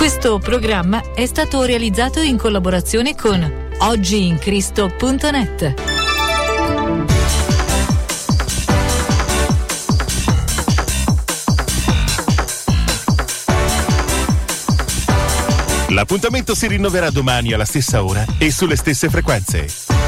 Questo programma è stato realizzato in collaborazione con oggiincristo.net. L'appuntamento si rinnoverà domani alla stessa ora e sulle stesse frequenze.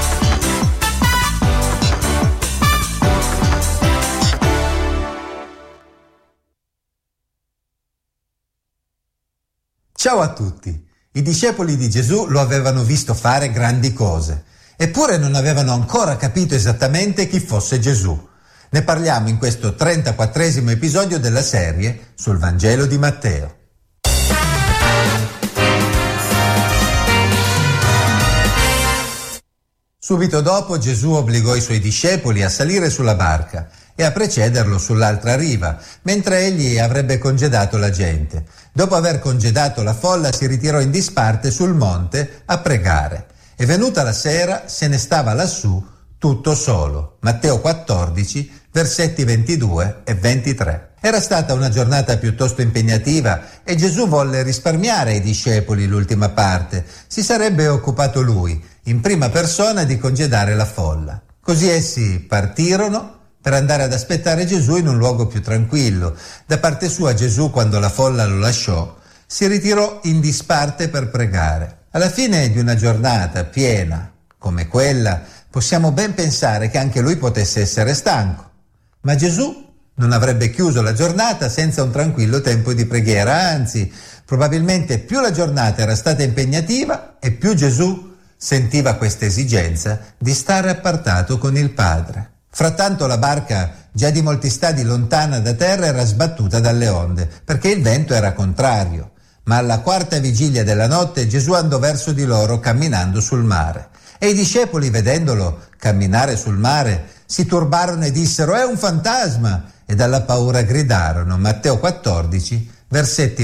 Ciao a tutti. I discepoli di Gesù lo avevano visto fare grandi cose, eppure non avevano ancora capito esattamente chi fosse Gesù. Ne parliamo in questo 34esimo episodio della serie sul Vangelo di Matteo. Subito dopo Gesù obbligò i suoi discepoli a salire sulla barca e a precederlo sull'altra riva, mentre egli avrebbe congedato la gente. Dopo aver congedato la folla si ritirò in disparte sul monte a pregare e venuta la sera se ne stava lassù tutto solo. Matteo 14, versetti 22 e 23. Era stata una giornata piuttosto impegnativa e Gesù volle risparmiare ai discepoli l'ultima parte. Si sarebbe occupato lui, in prima persona, di congedare la folla. Così essi partirono per andare ad aspettare Gesù in un luogo più tranquillo. Da parte sua Gesù, quando la folla lo lasciò, si ritirò in disparte per pregare. Alla fine di una giornata piena come quella, possiamo ben pensare che anche lui potesse essere stanco. Ma Gesù non avrebbe chiuso la giornata senza un tranquillo tempo di preghiera, anzi, probabilmente più la giornata era stata impegnativa e più Gesù sentiva questa esigenza di stare appartato con il Padre. Frattanto la barca, già di molti stadi lontana da terra, era sbattuta dalle onde, perché il vento era contrario. Ma alla quarta vigilia della notte Gesù andò verso di loro camminando sul mare. E i discepoli, vedendolo camminare sul mare, si turbarono e dissero: «È un fantasma!» e dalla paura gridarono. Matteo 14, versetti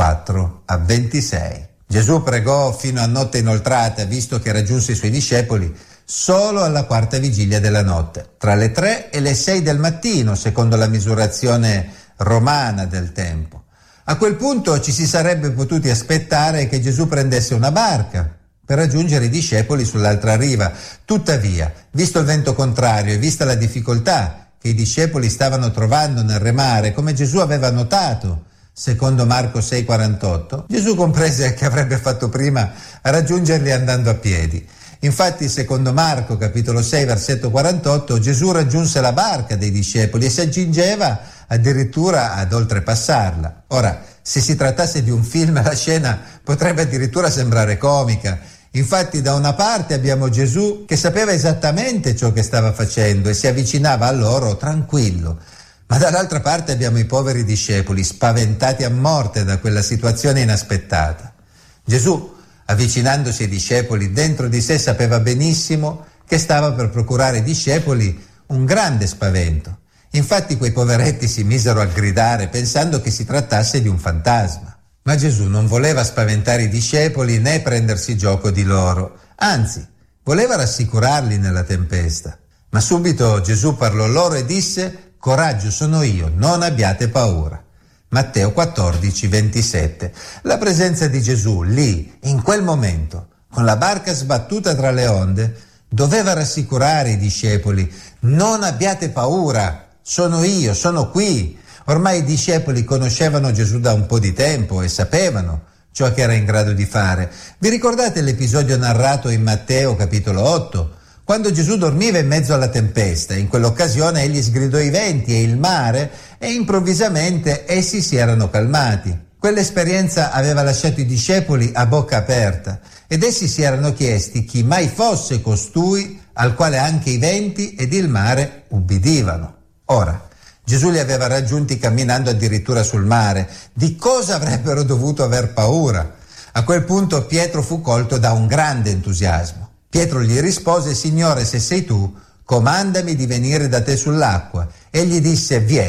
24 a 26. Gesù pregò fino a notte inoltrata, visto che raggiunse i suoi discepoli solo alla quarta vigilia della notte, tra le 3 e le 6 del mattino, secondo la misurazione romana del tempo. A quel punto ci si sarebbe potuti aspettare che Gesù prendesse una barca per raggiungere i discepoli sull'altra riva. Tuttavia, visto il vento contrario e vista la difficoltà che i discepoli stavano trovando nel remare, come Gesù aveva notato, secondo Marco 6,48, Gesù comprese che avrebbe fatto prima a raggiungerli andando a piedi. Infatti, secondo Marco, capitolo 6, versetto 48, Gesù raggiunse la barca dei discepoli e si accingeva addirittura ad oltrepassarla. Ora, se si trattasse di un film, la scena potrebbe addirittura sembrare comica. Infatti, da una parte abbiamo Gesù che sapeva esattamente ciò che stava facendo e si avvicinava a loro tranquillo. Ma dall'altra parte abbiamo i poveri discepoli, spaventati a morte da quella situazione inaspettata. Gesù, avvicinandosi ai discepoli, dentro di sé sapeva benissimo che stava per procurare ai discepoli un grande spavento. Infatti quei poveretti si misero a gridare pensando che si trattasse di un fantasma. Ma Gesù non voleva spaventare i discepoli né prendersi gioco di loro, anzi, voleva rassicurarli nella tempesta. Ma subito Gesù parlò loro e disse: «Coraggio, sono io, non abbiate paura». Matteo 14, 27. La presenza di Gesù lì, in quel momento, con la barca sbattuta tra le onde, doveva rassicurare i discepoli: «Non abbiate paura, sono io, sono qui». Ormai i discepoli conoscevano Gesù da un po' di tempo e sapevano ciò che era in grado di fare. Vi ricordate l'episodio narrato in Matteo capitolo 8? Quando Gesù dormiva in mezzo alla tempesta, in quell'occasione egli sgridò i venti e il mare e improvvisamente essi si erano calmati. Quell'esperienza aveva lasciato i discepoli a bocca aperta ed essi si erano chiesti chi mai fosse costui al quale anche i venti ed il mare ubbidivano. Ora, Gesù li aveva raggiunti camminando addirittura sul mare. Di cosa avrebbero dovuto aver paura? A quel punto Pietro fu colto da un grande entusiasmo. Pietro gli rispose: «Signore, se sei tu, comandami di venire da te sull'acqua». Egli disse: «Vieni».